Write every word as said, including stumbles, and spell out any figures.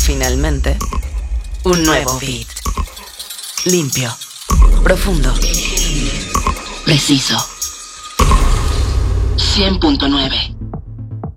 finalmente, un nuevo beat. Limpio, profundo, preciso. cien punto nueve